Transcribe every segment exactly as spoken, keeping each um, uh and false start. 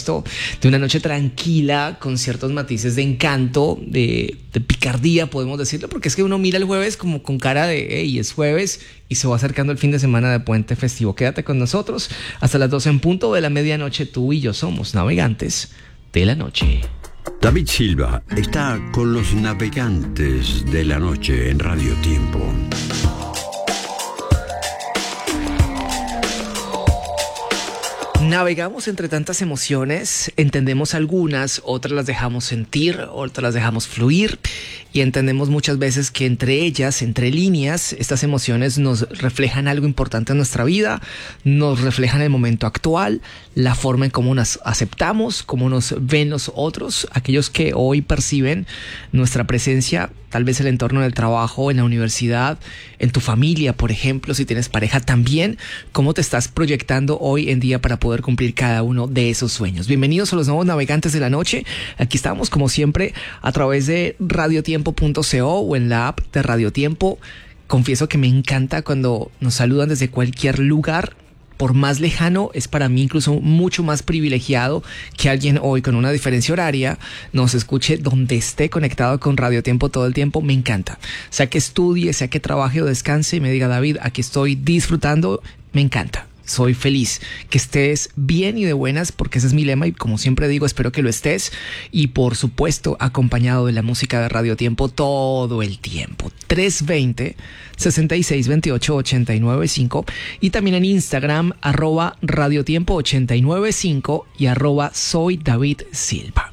supuesto, de una noche tranquila con ciertos matices de encanto, de, de picardía, podemos decirlo, porque es que uno mira el jueves como con cara de, hey, es jueves y se va acercando el fin de semana de puente festivo. Quédate con nosotros hasta las doce en punto de la medianoche. Tú y yo somos navegantes de la noche. David Silva está con los navegantes de la noche en Radio Tiempo. Navegamos entre tantas emociones, entendemos algunas, otras las dejamos sentir, otras las dejamos fluir y entendemos muchas veces que entre ellas, entre líneas, estas emociones nos reflejan algo importante en nuestra vida, nos reflejan el momento actual, la forma en cómo nos aceptamos, cómo nos ven los otros, aquellos que hoy perciben nuestra presencia, tal vez el entorno del trabajo, en la universidad, en tu familia, por ejemplo, si tienes pareja también, cómo te estás proyectando hoy en día para poder cumplir cada uno de esos sueños. Bienvenidos a los nuevos navegantes de la noche. Aquí estamos como siempre a través de radiotiempo punto co o en la app de Radio Tiempo. Confieso que me encanta cuando nos saludan desde cualquier lugar. Por más lejano, es para mí incluso mucho más privilegiado que alguien hoy con una diferencia horaria nos escuche donde esté conectado con Radio Tiempo todo el tiempo. Me encanta. Sea que estudie, sea que trabaje o descanse y me diga, David, aquí estoy disfrutando, me encanta. Soy feliz que estés bien y de buenas, porque ese es mi lema y como siempre digo, espero que lo estés y por supuesto acompañado de la música de Radio Tiempo todo el tiempo. tres veinte, sesenta y seis veintiocho, ochenta y nueve cinco y también en Instagram arroba radiotiempo ochenta y nueve cinco y arroba soy David Silva.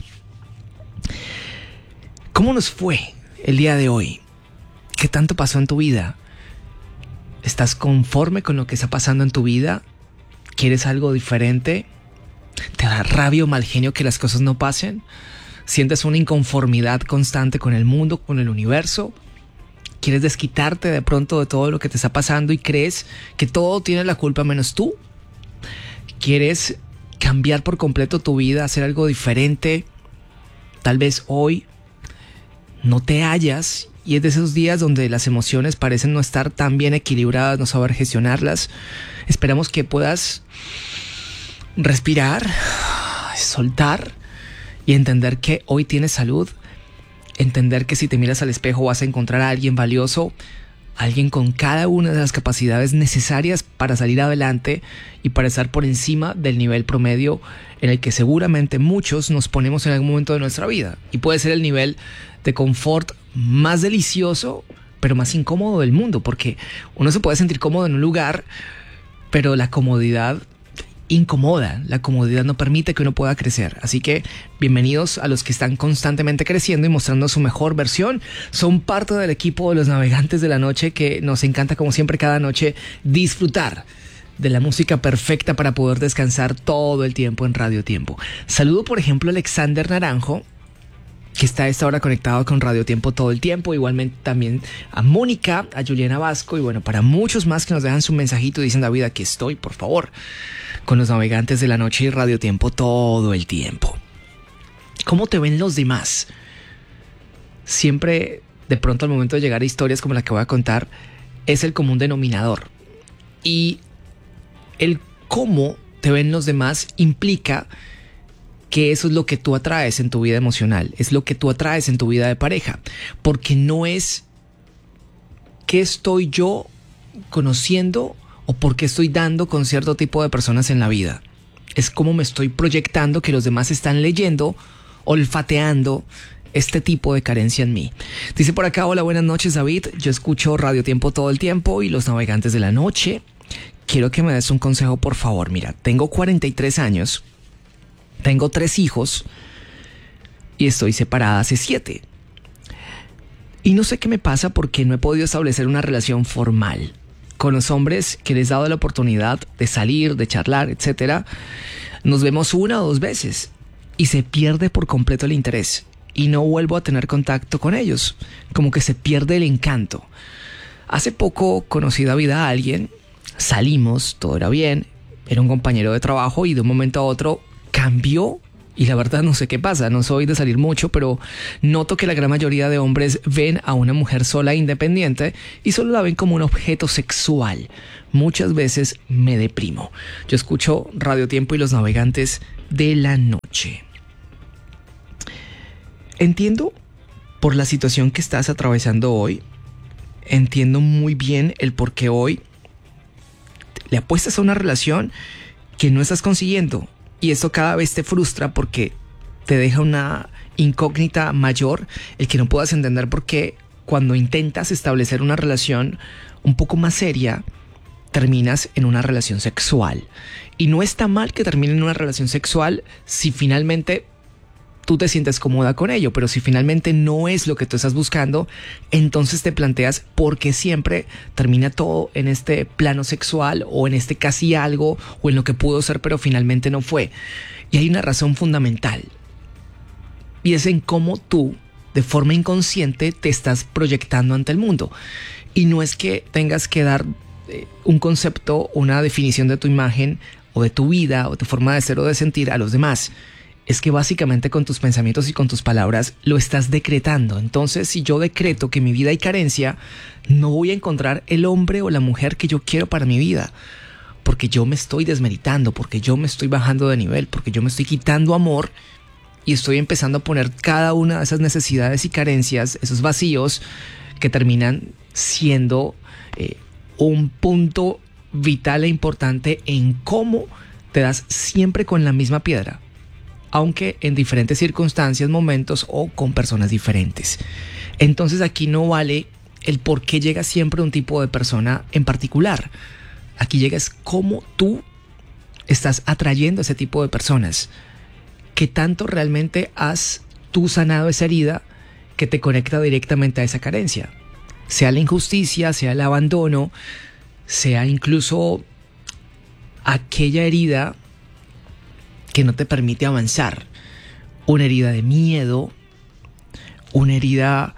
¿Cómo nos fue el día de hoy? ¿Qué tanto pasó en tu vida? ¿Estás conforme con lo que está pasando en tu vida? ¿Quieres algo diferente? ¿Te da rabia o mal genio que las cosas no pasen? ¿Sientes una inconformidad constante con el mundo, con el universo? ¿Quieres desquitarte de pronto de todo lo que te está pasando y crees que todo tiene la culpa menos tú? ¿Quieres cambiar por completo tu vida, hacer algo diferente? Tal vez hoy no te hallas y es de esos días donde las emociones parecen no estar tan bien equilibradas, no saber gestionarlas. Esperamos que puedas respirar, soltar y entender que hoy tienes salud. Entender que si te miras al espejo vas a encontrar a alguien valioso, alguien con cada una de las capacidades necesarias para salir adelante y para estar por encima del nivel promedio en el que seguramente muchos nos ponemos en algún momento de nuestra vida. Y puede ser el nivel de confort más delicioso, pero más incómodo del mundo, porque uno se puede sentir cómodo en un lugar, pero la comodidad incomoda, la comodidad no permite que uno pueda crecer. Así que bienvenidos a los que están constantemente creciendo y mostrando su mejor versión. Son parte del equipo de los navegantes de la noche que nos encanta como siempre cada noche disfrutar de la música perfecta para poder descansar todo el tiempo en Radio Tiempo. Saludo por ejemplo a Alexander Naranjo, que está a esta hora conectado con Radio Tiempo todo el tiempo. Igualmente también a Mónica, a Juliana Vasco y bueno, para muchos más que nos dejan su mensajito y dicen, David, aquí estoy, por favor, con los navegantes de la noche y Radio Tiempo todo el tiempo. ¿Cómo te ven los demás? Siempre, de pronto al momento de llegar a historias como la que voy a contar, es el común denominador. Y el cómo te ven los demás implica que eso es lo que tú atraes en tu vida emocional, es lo que tú atraes en tu vida de pareja, porque no es qué estoy yo conociendo o por qué estoy dando con cierto tipo de personas en la vida. Es cómo me estoy proyectando que los demás están leyendo, olfateando este tipo de carencia en mí. Dice por acá, hola, buenas noches David, yo escucho Radio Tiempo todo el tiempo y los navegantes de la noche. Quiero que me des un consejo por favor. Mira, tengo cuarenta y tres años, tengo tres hijos y estoy separada hace siete. Y no sé qué me pasa porque no he podido establecer una relación formal con los hombres que les he dado la oportunidad de salir, de charlar, etcétera. Nos vemos una o dos veces y se pierde por completo el interés y no vuelvo a tener contacto con ellos. Como que se pierde el encanto. Hace poco conocí a David a alguien, salimos, todo era bien, era un compañero de trabajo y de un momento a otro cambió y la verdad no sé qué pasa, no soy de salir mucho, pero noto que la gran mayoría de hombres ven a una mujer sola e independiente y solo la ven como un objeto sexual. Muchas veces me deprimo. Yo escucho Radio Tiempo y los navegantes de la noche. noche. Entiendo por la situación que estás atravesando hoy. Entiendo muy bien el por qué hoy le apuestas a una relación que no estás consiguiendo. Y esto cada vez te frustra porque te deja una incógnita mayor, el que no puedas entender por qué cuando intentas establecer una relación un poco más seria, terminas en una relación sexual. Y no está mal que termine en una relación sexual si finalmente tú te sientes cómoda con ello, pero si finalmente no es lo que tú estás buscando, entonces te planteas por qué siempre termina todo en este plano sexual o en este casi algo o en lo que pudo ser pero finalmente no fue. Y hay una razón fundamental y es en cómo tú de forma inconsciente te estás proyectando ante el mundo. Y no es que tengas que dar eh, un concepto, una definición de tu imagen o de tu vida o de tu forma de ser o de sentir a los demás. Es que básicamente con tus pensamientos y con tus palabras lo estás decretando. Entonces, si yo decreto que en mi vida hay carencia, no voy a encontrar el hombre o la mujer que yo quiero para mi vida. Porque yo me estoy desmeritando, porque yo me estoy bajando de nivel, porque yo me estoy quitando amor y estoy empezando a poner cada una de esas necesidades y carencias, esos vacíos que terminan siendo eh, un punto vital e importante en cómo te das siempre con la misma piedra, aunque en diferentes circunstancias, momentos o con personas diferentes. Entonces aquí no vale el por qué llega siempre un tipo de persona en particular. Aquí llega es cómo tú estás atrayendo a ese tipo de personas. ¿Qué tanto realmente has tú sanado esa herida que te conecta directamente a esa carencia? Sea la injusticia, sea el abandono, sea incluso aquella herida que no te permite avanzar. Una herida de miedo, una herida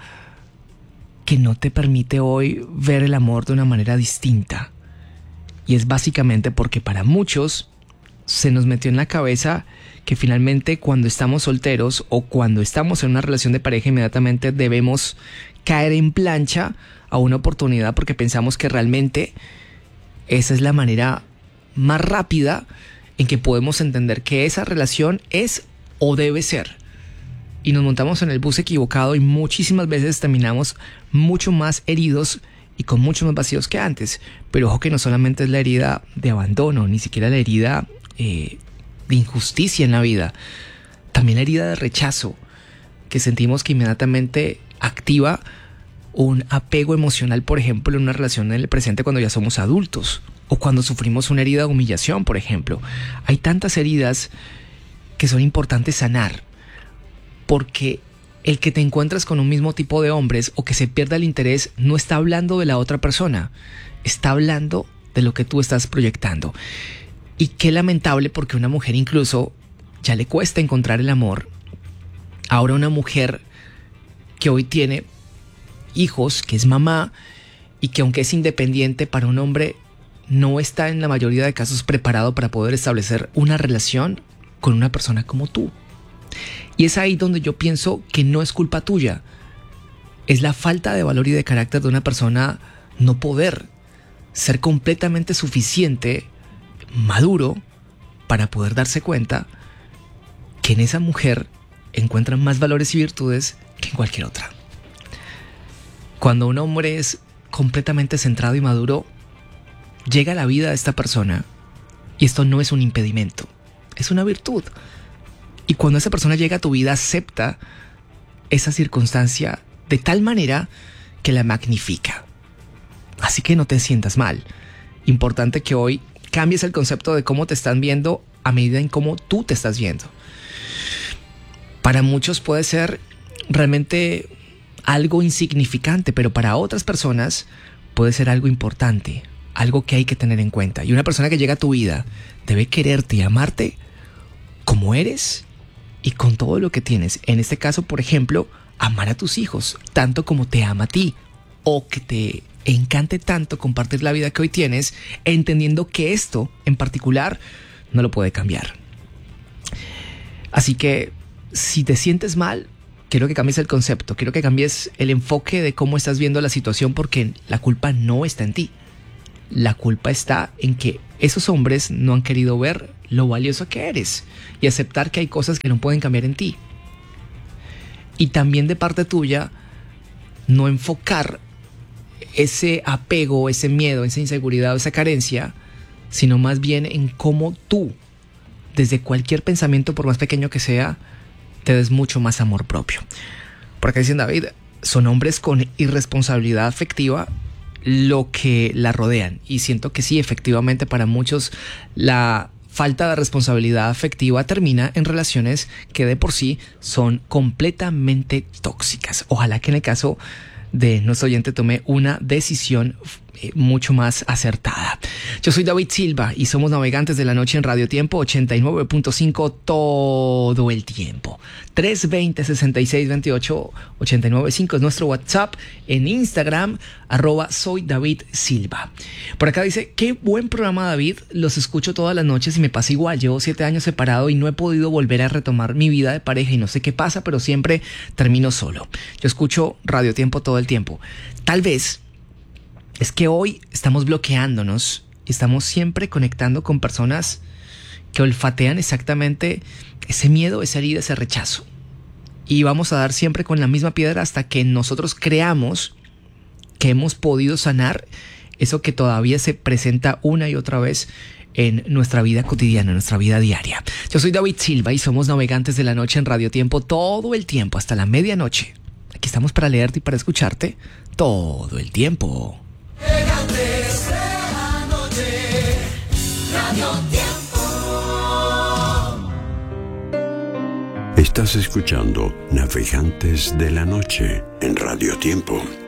que no te permite hoy ver el amor de una manera distinta. Y es básicamente porque para muchos se nos metió en la cabeza que finalmente cuando estamos solteros o cuando estamos en una relación de pareja inmediatamente debemos caer en plancha a una oportunidad porque pensamos que realmente esa es la manera más rápida en que podemos entender que esa relación es o debe ser. Y nos montamos en el bus equivocado y muchísimas veces terminamos mucho más heridos y con muchos más vacíos que antes. Pero ojo que no solamente es la herida de abandono, ni siquiera la herida eh, de injusticia en la vida. También la herida de rechazo, que sentimos que inmediatamente activa un apego emocional, por ejemplo, en una relación en el presente cuando ya somos adultos. O cuando sufrimos una herida de humillación, por ejemplo. Hay tantas heridas que son importantes sanar. Porque el que te encuentres con un mismo tipo de hombres o que se pierda el interés no está hablando de la otra persona. Está hablando de lo que tú estás proyectando. Y qué lamentable porque una mujer incluso ya le cuesta encontrar el amor. Ahora una mujer que hoy tiene hijos, que es mamá y que aunque es independiente para un hombre no está en la mayoría de casos preparado para poder establecer una relación con una persona como tú. Y es ahí donde yo pienso que no es culpa tuya. Es la falta de valor y de carácter de una persona no poder ser completamente suficiente, maduro, para poder darse cuenta que en esa mujer encuentran más valores y virtudes que en cualquier otra. Cuando un hombre es completamente centrado y maduro, llega a la vida de esta persona y esto no es un impedimento, es una virtud. Y cuando esa persona llega a tu vida, acepta esa circunstancia de tal manera que la magnifica. Así que no te sientas mal. Importante que hoy cambies el concepto de cómo te están viendo a medida en cómo tú te estás viendo. Para muchos puede ser realmente algo insignificante, pero para otras personas puede ser algo importante, algo que hay que tener en cuenta. Y una persona que llega a tu vida debe quererte y amarte como eres y con todo lo que tienes. En este caso, por ejemplo, amar a tus hijos tanto como te ama a ti, o que te encante tanto compartir la vida que hoy tienes, entendiendo que esto en particular no lo puede cambiar. Así que si te sientes mal, quiero que cambies el concepto, quiero que cambies el enfoque de cómo estás viendo la situación, porque la culpa no está en ti. La culpa está en que esos hombres no han querido ver lo valioso que eres y aceptar que hay cosas que no pueden cambiar en ti. Y también de parte tuya, no enfocar ese apego, ese miedo, esa inseguridad o esa carencia, sino más bien en cómo tú, desde cualquier pensamiento, por más pequeño que sea, te des mucho más amor propio. Por acá dicen, David, son hombres con irresponsabilidad afectiva lo que la rodean. Y siento que sí, efectivamente, para muchos la falta de responsabilidad afectiva termina en relaciones que de por sí son completamente tóxicas. Ojalá que en el caso de nuestro oyente tome una decisión eh, mucho más acertada. Yo soy David Silva y somos Navegantes de la Noche en Radio Tiempo ochenta y nueve punto cinco todo el tiempo. tres dos cero, seis seis dos ocho, ocho nueve cinco es nuestro WhatsApp. En Instagram, arroba soy David Silva. Por acá dice, qué buen programa, David. Los escucho todas las noches y me pasa igual. Llevo siete años separado y no he podido volver a retomar mi vida de pareja y no sé qué pasa, pero siempre termino solo. Yo escucho Radio Tiempo todo el tiempo. Tal vez es que hoy estamos bloqueándonos y estamos siempre conectando con personas que olfatean exactamente ese miedo, esa herida, ese rechazo. Y vamos a dar siempre con la misma piedra hasta que nosotros creamos que hemos podido sanar eso que todavía se presenta una y otra vez en nuestra vida cotidiana, en nuestra vida diaria. Yo soy David Silva y somos Navegantes de la Noche en Radio Tiempo todo el tiempo, hasta la medianoche. Aquí estamos para leerte y para escucharte todo el tiempo. Navegantes de la Noche, Radio Tiempo. Estás escuchando Navegantes de la Noche en Radio Tiempo.